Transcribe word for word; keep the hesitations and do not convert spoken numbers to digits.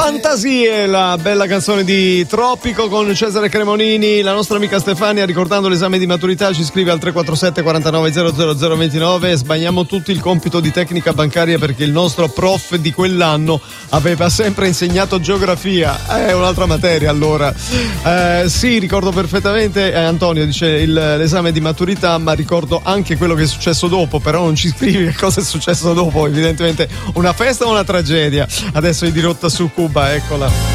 Fantasie, la bella canzone di Tropico con Cesare Cremonini. La nostra amica Stefania, ricordando l'esame di maturità, ci scrive al tre quattro sette quarantanove zero zero zero ventinove: sbagliamo tutti il compito di tecnica bancaria perché il nostro prof di quell'anno aveva sempre insegnato geografia. È eh, un'altra materia allora. Eh, sì, ricordo perfettamente, eh, Antonio dice il, l'esame di maturità, ma ricordo anche quello che è successo dopo, però non ci scrivi cosa è successo dopo, evidentemente una festa o una tragedia. Adesso è dirotta su Cuba, eccola.